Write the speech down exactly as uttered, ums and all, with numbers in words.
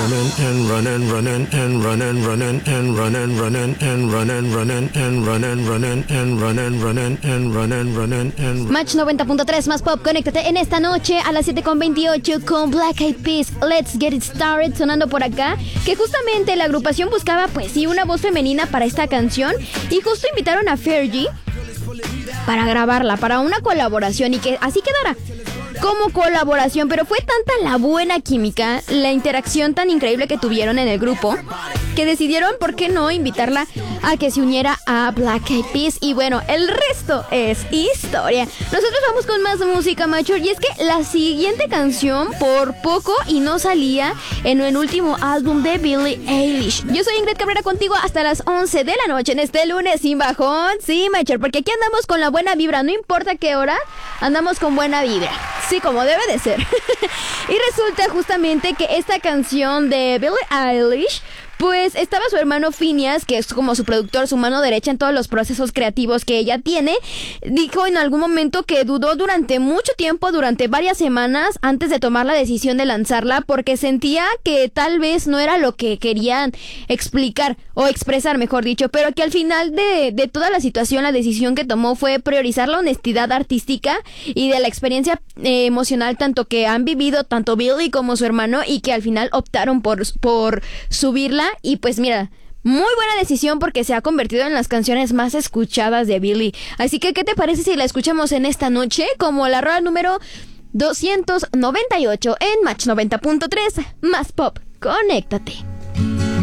running and running, running and running, running and running, running and running, running and running, running and running, running and running, running and Match noventa punto tres más pop, conéctate en esta noche a las siete con veintiocho con Black Eyed Peas. Let's Get It Started sonando por acá, que justamente la agrupación buscaba pues sí una voz femenina para esta canción y justo invitaron a Fergie para grabarla, para una colaboración y que así quedara como colaboración, pero fue tanta la buena química, la interacción tan increíble que tuvieron en el grupo, que decidieron, ¿por qué no?, invitarla a que se uniera a Black Eyed Peas. Y bueno, el resto es historia. Nosotros vamos con más música, macho, y es que la siguiente canción por poco y no salía en el último álbum de Billie Eilish. Yo soy Ingrid Cabrera contigo hasta las once de la noche en este lunes sin bajón. Sí, macho, porque aquí andamos con la buena vibra, no importa qué hora, andamos con buena vibra. Sí, como debe de ser. Y resulta justamente que esta canción de Billie Eilish, pues estaba su hermano Phineas, que es como su productor, su mano derecha en todos los procesos creativos que ella tiene. Dijo en algún momento que dudó durante mucho tiempo, durante varias semanas, antes de tomar la decisión de lanzarla, porque sentía que tal vez no era lo que querían explicar, o expresar, mejor dicho, pero que al final de, de toda la situación, la decisión que tomó fue priorizar la honestidad artística y de la experiencia eh, emocional tanto que han vivido tanto Billie como su hermano, y que al final optaron por, por subirla. Y pues mira, muy buena decisión porque se ha convertido en las canciones más escuchadas de Billie. Así que, ¿qué te parece si la escuchamos en esta noche como la rola número doscientos noventa y ocho en Match noventa punto tres más pop? Conéctate.